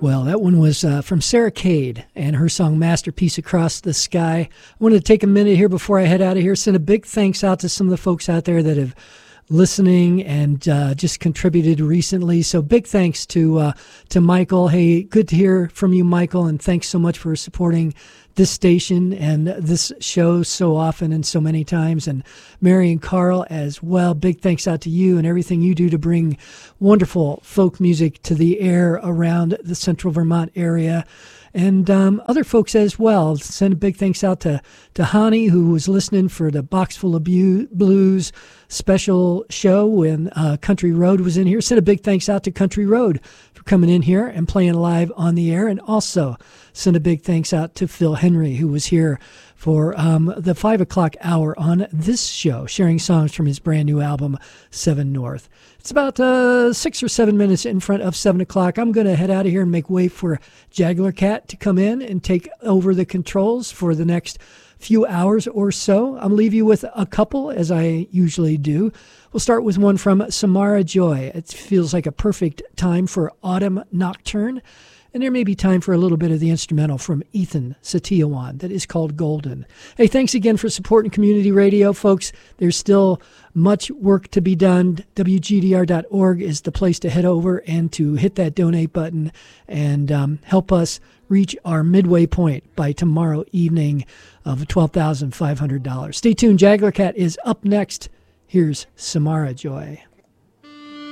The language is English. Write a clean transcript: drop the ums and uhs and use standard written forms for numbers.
Well, that one was from Sarah Cade and her song Masterpiece Across the Sky. I wanted to take a minute here before I head out of here, send a big thanks out to some of the folks out there that have listening and just contributed recently. So big thanks to Michael. Hey, good to hear from you, Michael, and thanks so much for supporting this station and this show so often and so many times. And Mary and Carl as well. Big thanks out to you and everything you do to bring wonderful folk music to the air around the central Vermont area. And other folks as well. Send a big thanks out to Hani, who was listening for the Box Full of Blues special show when Country Road was in here. Send a big thanks out to Country Road for coming in here and playing live on the air. And also send a big thanks out to Phil Henry, who was here for the 5 o'clock hour on this show, sharing songs from his brand new album, 7 North. It's about 6 or 7 minutes in front of 7 o'clock. I'm going to head out of here and make way for Jaguar Cat to come in and take over the controls for the next few hours or so. I'll leave you with a couple, as I usually do. We'll start with one from Samara Joy. It feels like a perfect time for Autumn Nocturne. And there may be time for a little bit of the instrumental from Ethan Satyawan that is called Golden. Hey, thanks again for supporting community radio, folks. There's still much work to be done. WGDR.org is the place to head over and to hit that donate button and help us reach our midway point by tomorrow evening of $12,500. Stay tuned. Jaguar Cat is up next. Here's Samara Joy.